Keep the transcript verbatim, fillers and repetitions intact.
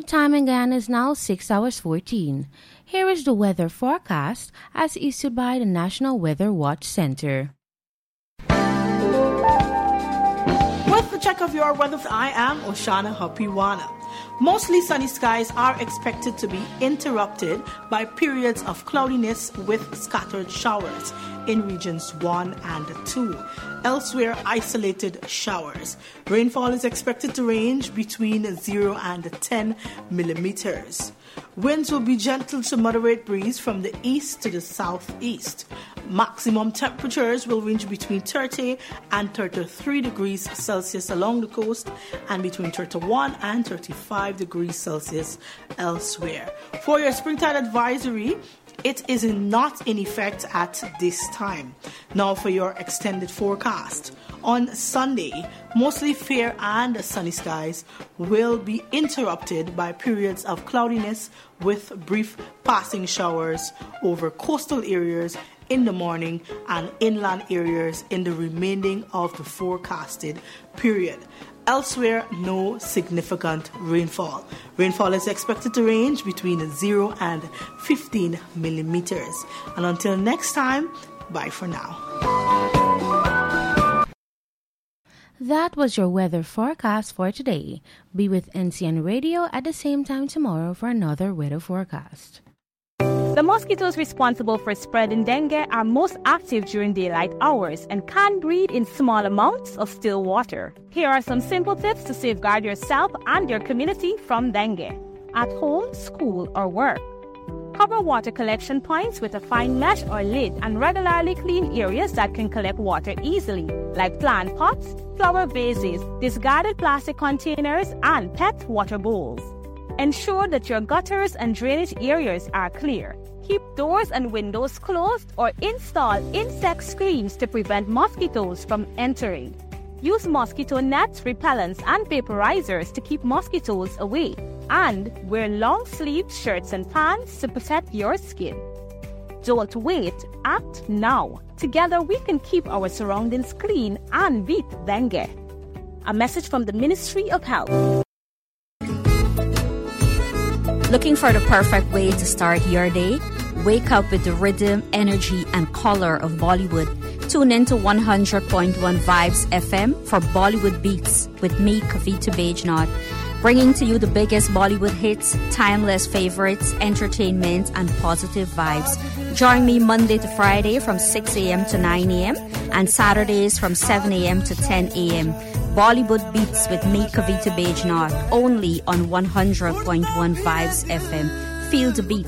time in Guyana is now six hours fourteen. Here is the weather forecast as issued by the National Weather Watch Center. With the check of your weather, I am Oshana Hapiwana. Mostly sunny skies are expected to be interrupted by periods of cloudiness with scattered showers in regions one and two. Elsewhere, isolated showers. Rainfall is expected to range between zero and ten millimeters. Winds will be gentle to moderate breeze from the east to the southeast. Maximum temperatures will range between thirty and thirty-three degrees Celsius along the coast and between thirty-one and thirty-five degrees Celsius elsewhere. For your springtide advisory, it is not in effect at this time. Now for your extended forecast. On Sunday, mostly fair and sunny skies will be interrupted by periods of cloudiness with brief passing showers over coastal areas in the morning and inland areas in the remaining of the forecasted period. Elsewhere, no significant rainfall. Rainfall is expected to range between zero and fifteen millimeters. And until next time, bye for now. That was your weather forecast for today. Be with N C N Radio at the same time tomorrow for another weather forecast. The mosquitoes responsible for spreading dengue are most active during daylight hours and can breed in small amounts of still water. Here are some simple tips to safeguard yourself and your community from dengue. At home, school, or work. Cover water collection points with a fine mesh or lid and regularly clean areas that can collect water easily, like plant pots, flower vases, discarded plastic containers, and pet water bowls. Ensure that your gutters and drainage areas are clear. Keep doors and windows closed or install insect screens to prevent mosquitoes from entering. Use mosquito nets, repellents, and vaporizers to keep mosquitoes away. And wear long-sleeved shirts and pants to protect your skin. Don't wait, act now. Together we can keep our surroundings clean and beat dengue. A message from the Ministry of Health. Looking for the perfect way to start your day? Wake up with the rhythm, energy, and color of Bollywood. Tune in to one hundred point one Vibes F M for Bollywood Beats with me, Kavita Bajnath, bringing to you the biggest Bollywood hits, timeless favorites, entertainment, and positive vibes. Join me Monday to Friday from six a.m. to nine a.m. and Saturdays from seven a.m. to ten a.m. Bollywood Beats with me, Kavita Bajnath, only on one hundred point one Vibes F M. Feel the beat.